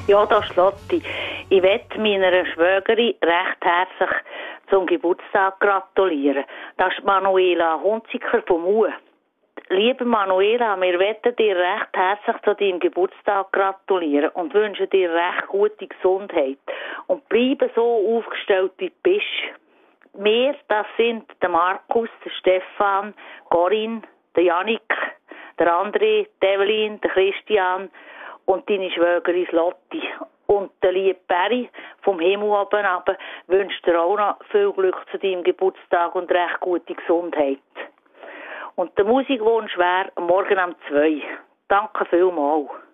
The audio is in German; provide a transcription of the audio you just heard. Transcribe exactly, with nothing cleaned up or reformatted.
Ja, das ist Lotti. Ich möchte meiner Schwägerin recht herzlich zum Geburtstag gratulieren. Das ist Manuela Hunziker vom U. Liebe Manuela, wir möchten dir recht herzlich zu deinem Geburtstag gratulieren und wünschen dir recht gute Gesundheit. Und bleibe so aufgestellt, wie du bist. Wir, das sind der Markus, der Stefan, Corinne, der Janik, der André, die Evelyn, der Christian und deine Schwägerin Lotti. Und der liebe Perry vom Himmel oben runter wünscht dir auch noch viel Glück zu deinem Geburtstag und recht gute Gesundheit. Und der Musikwunsch wäre morgen um zwei. Danke vielmals.